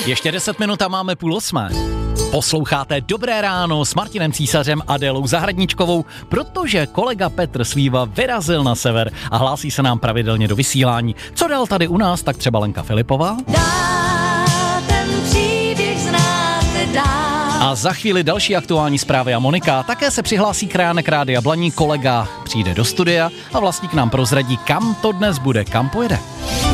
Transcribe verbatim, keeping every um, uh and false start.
Ještě deset minut a máme půl osmé. Posloucháte Dobré ráno s Martinem Císařem a Adélou Zahradníčkovou, protože kolega Petr Svíva vyrazil na sever a hlásí se nám pravidelně do vysílání. Co dál tady u nás, tak třeba Lenka Filipová. Dá, ten příběh znáte dál. A za chvíli další aktuální zprávy a Monika. Také se přihlásí krajánek Rádia Blaník, kolega přijde do studia a vlastník nám prozradí, kam to dnes bude, kam pojede.